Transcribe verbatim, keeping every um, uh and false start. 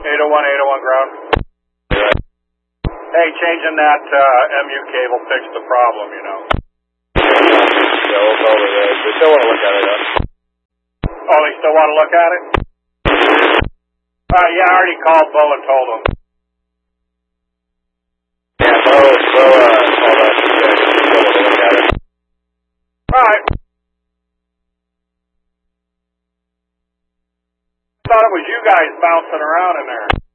eight oh one, eight oh one ground. Hey, changing that uh, M U cable fixed the problem, you know. Yeah, we'll go over there. They still want to look at it, huh? Oh, they still want to look at it? Uh, yeah, I already called Bo and told him. Yeah, Bo, Bo, uh, called us and said he still want to look at it. Alright. I thought it was you guys bouncing around in there.